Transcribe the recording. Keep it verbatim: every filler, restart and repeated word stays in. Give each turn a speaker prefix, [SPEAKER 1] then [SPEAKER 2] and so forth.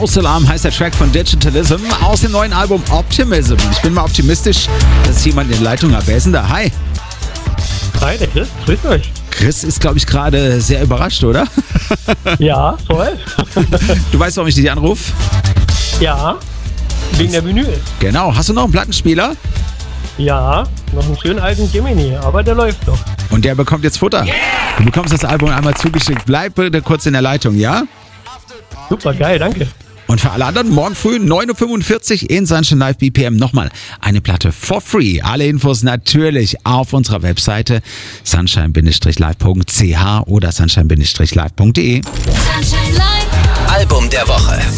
[SPEAKER 1] False Alarm heißt der Track von Digitalism aus dem neuen Album Optimism. Und ich bin mal optimistisch, dass ich jemanden in der Leitung habe. Wer ist denn da? Hi.
[SPEAKER 2] Hi, der Chris. Grüßt euch.
[SPEAKER 1] Chris ist, glaube ich, gerade sehr überrascht, oder?
[SPEAKER 2] Ja, voll.
[SPEAKER 1] Du weißt, warum ich dich anrufe?
[SPEAKER 2] Ja, wegen der Vinyl.
[SPEAKER 1] Genau. Hast du noch einen Plattenspieler?
[SPEAKER 2] Ja, noch einen schönen alten Gemini, aber der läuft doch.
[SPEAKER 1] Und der bekommt jetzt Futter. Yeah! Du bekommst das Album einmal zugeschickt. Bleib bitte kurz in der Leitung, ja?
[SPEAKER 2] Super, geil, danke.
[SPEAKER 1] Und für alle anderen, morgen früh neun Uhr fünfundvierzig in Sunshine Live B P M nochmal eine Platte for free. Alle Infos natürlich auf unserer Webseite sunshine live punkt c h oder sunshine live punkt d e.
[SPEAKER 3] Sunshine Live. Album der Woche.